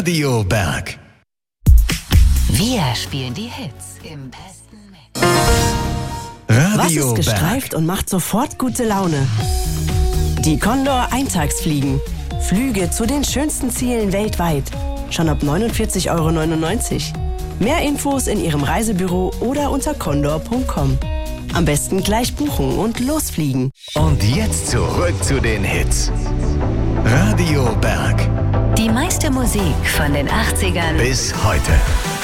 Radio Berg. Wir spielen die Hits im besten Mix. Radio Was ist Berg. gestreift und macht sofort gute Laune? Die Condor Eintagsfliegen. Flüge zu den schönsten Zielen weltweit. Schon ab 49,99 €. Mehr Infos in Ihrem Reisebüro oder unter condor.com. Am besten gleich buchen und losfliegen. Und jetzt zurück zu den Hits. Radio Berg. Die meiste Musik von den 80ern Bis heute.